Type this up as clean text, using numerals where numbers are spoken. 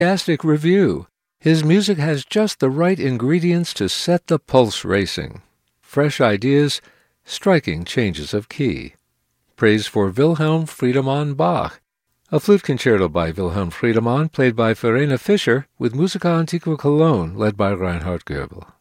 enthusiastic review. His music has just the right ingredients to set the pulse racing. Fresh ideas, striking changes of key. Praise for Wilhelm Friedemann Bach. A flute concerto by Wilhelm Friedemann, played by Verena Fischer, with Musica Antiqua Cologne, led by Reinhard Goebel.